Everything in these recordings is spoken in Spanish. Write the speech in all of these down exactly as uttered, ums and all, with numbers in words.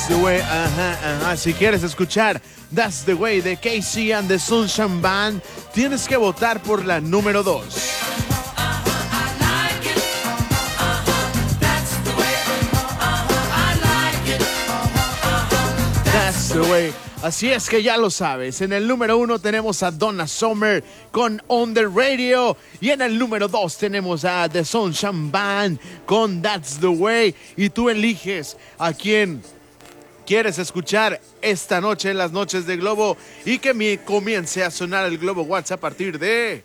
That's the way, ajá, ajá. Si quieres escuchar That's the Way de K C and the Sunshine Band, tienes que votar por la número dos. That's the way. Así es que ya lo sabes. En el número uno tenemos a Donna Summer con On the Radio. Y en el número dos tenemos a The Sunshine Band con That's the Way. Y tú eliges a quién quieres escuchar esta noche en las noches de Globo. Y que me comience a sonar el Globo WhatsApp a partir de...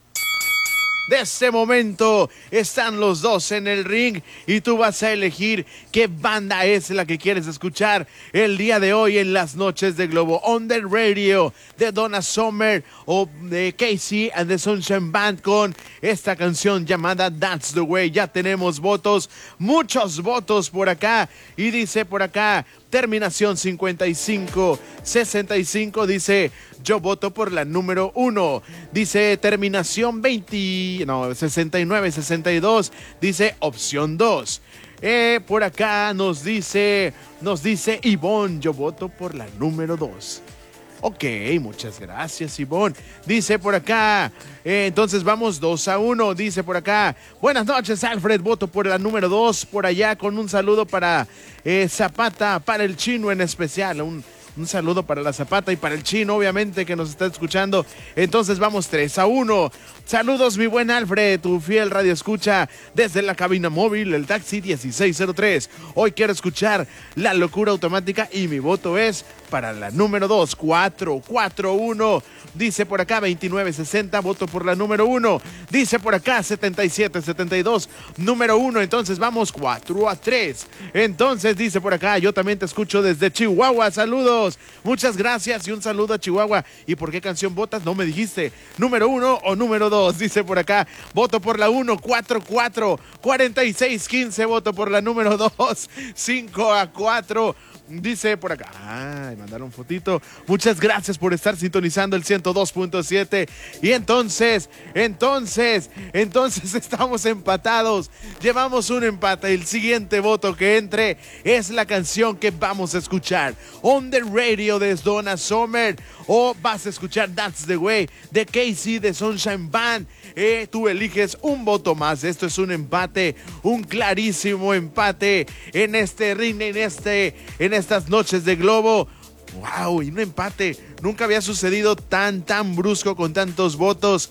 De este momento están los dos en el ring y tú vas a elegir qué banda es la que quieres escuchar el día de hoy en las noches de Globo. On the Radio de Donna Summer o de K C and the Sunshine Band con esta canción llamada That's the Way. Ya tenemos votos, muchos votos por acá y dice por acá terminación cincuenta y cinco sesenta y cinco, dice yo voto por la número uno. Dice terminación veinte, no, sesenta y nueve sesenta y dos, dice opción dos. Eh, por acá nos dice, nos dice Ivonne, yo voto por la número dos. Ok, muchas gracias, Ivonne. Dice por acá, eh, entonces vamos dos a uno. Dice por acá, buenas noches, Alfred, voto por la número dos. Por allá con un saludo para eh, Zapata, para el Chino en especial. Un, un saludo para la Zapata y para el Chino, obviamente, que nos está escuchando. Entonces vamos tres a uno. Saludos, mi buen Alfred, tu fiel radio escucha desde la cabina móvil, el taxi dieciséis cero tres. Hoy quiero escuchar La Locura Automática y mi voto es para la número dos, cuatro, cuatro, uno. Dice por acá veintinueve sesenta, voto por la número uno. Dice por acá setenta y siete setenta y dos, número uno. Entonces vamos cuatro a tres. Entonces dice por acá, yo también te escucho desde Chihuahua. Saludos, muchas gracias y un saludo a Chihuahua. ¿Y por qué canción votas? No me dijiste. ¿Número uno o número dos? Dice por acá, voto por la uno, cuatro, cuatro, cuarenta y seis quince, voto por la número dos, cinco a cuatro. Dice por acá, ay, mandaron fotito. Muchas gracias por estar sintonizando el ciento dos punto siete. Y entonces, entonces, entonces estamos empatados. Llevamos un empate. El siguiente voto que entre es la canción que vamos a escuchar. On the Radio de Donna Summer. O vas a escuchar That's the Way de K C de Sunshine Band. Eh, tú eliges un voto más. Esto es un empate, un clarísimo empate en este ring, en este, en estas noches de Globo. Wow, y un empate. Nunca había sucedido tan, tan brusco con tantos votos.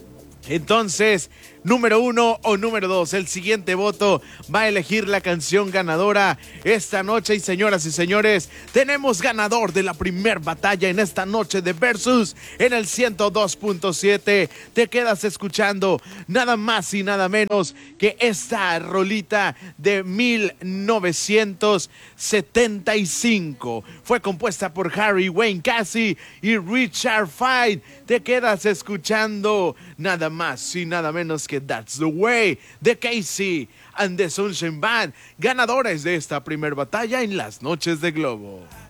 Entonces, número uno o número dos, el siguiente voto va a elegir la canción ganadora esta noche. Y señoras y señores, tenemos ganador de la primer batalla en esta noche de Versus en el ciento dos punto siete. Te quedas escuchando nada más y nada menos que esta rolita de mil novecientos setenta y cinco. Fue compuesta por Harry Wayne Casey y Richard Fine. Te quedas escuchando nada más y nada menos que That's the Way de K C and the Sunshine Band, ganadores de esta primer batalla en las noches de Globo.